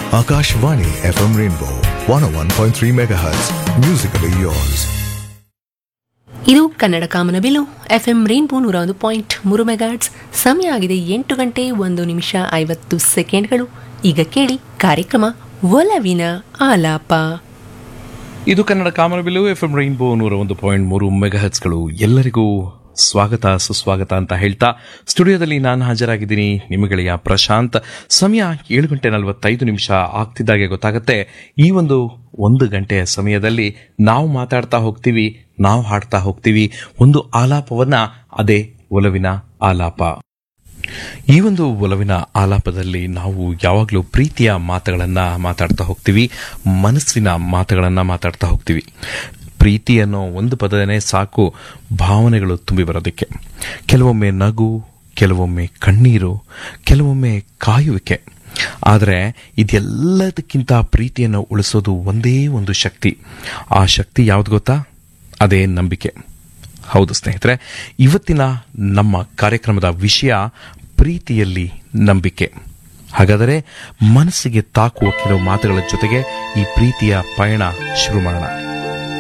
Akashvani FM Rainbow 101.3 MHz. Musically yours. ಇದು ಕನ್ನಡ ಕಾಮನಬಿಲ್ಲು FM rainbow 101.3 megahertz. ಸಮಯ ಆಗಿದೆ 8:01 ಈಗ ಕೇಳಿ ಕಾರ್ಯಕ್ರಮ ಒಲವಿನ ಆಲಾಪ. ಇದು ಕನ್ನಡ ಕಾಮನಬಿಲ್ಲು FM ರೈನ್ಬೋ 101.3 ಮೆಗಾಹರ್ಟ್ಜ್ಗಳು. ಎಲ್ಲರಿಗೂ ಸ್ವಾಗತ ಸುಸ್ವಾಗತ ಅಂತ ಹೇಳ್ತಾ ಸ್ಟುಡಿಯೋದಲ್ಲಿ ನಾನು ಹಾಜರಾಗಿದ್ದೀನಿ, ನಿಮ್ಮ ಗೆಳೆಯ ಪ್ರಶಾಂತ್. ಸಮಯ 7:45 ಆಗ್ತಿದ್ದಾಗೆ ಗೊತ್ತಾಗುತ್ತೆ. ಈ ಒಂದು ಗಂಟೆಯ ಸಮಯದಲ್ಲಿ ನಾವು ಮಾತಾಡ್ತಾ ಹೋಗ್ತೀವಿ, ನಾವು ಹಾಡ್ತಾ ಹೋಗ್ತೀವಿ ಒಂದು ಆಲಾಪವನ್ನ, ಅದೇ ಒಲವಿನ ಆಲಾಪ. ಈ ಒಲವಿನ ಆಲಾಪದಲ್ಲಿ ನಾವು ಯಾವಾಗಲೂ ಪ್ರೀತಿಯ ಮಾತುಗಳನ್ನ ಮಾತಾಡ್ತಾ ಹೋಗ್ತೀವಿ, ಮನಸ್ಸಿನ ಮಾತುಗಳನ್ನ ಮಾತಾಡ್ತಾ ಹೋಗ್ತೀವಿ. ಪ್ರೀತಿ ಅನ್ನೋ ಒಂದು ಪದನೇ ಸಾಕು ಭಾವನೆಗಳು ತುಂಬಿ ಬರೋದಕ್ಕೆ. ಕೆಲವೊಮ್ಮೆ ನಗು, ಕೆಲವೊಮ್ಮೆ ಕಣ್ಣೀರು, ಕೆಲವೊಮ್ಮೆ ಕಾಯುವಿಕೆ. ಆದರೆ ಇದೆಲ್ಲದಕ್ಕಿಂತ ಪ್ರೀತಿಯನ್ನು ಉಳಿಸೋದು ಒಂದೇ ಒಂದು ಶಕ್ತಿ. ಆ ಶಕ್ತಿ ಯಾವ್ದು ಗೊತ್ತಾ? ಅದೇ ನಂಬಿಕೆ. ಹೌದು ಸ್ನೇಹಿತರೆ, ಇವತ್ತಿನ ನಮ್ಮ ಕಾರ್ಯಕ್ರಮದ ವಿಷಯ ಪ್ರೀತಿಯಲ್ಲಿ ನಂಬಿಕೆ. ಹಾಗಾದರೆ ಮನಸ್ಸಿಗೆ ತಾಕುವ ಕೆಲವು ಮಾತುಗಳ ಜೊತೆಗೆ ಈ ಪ್ರೀತಿಯ ಪಯಣ ಶುರು ಮಾಡೋಣ.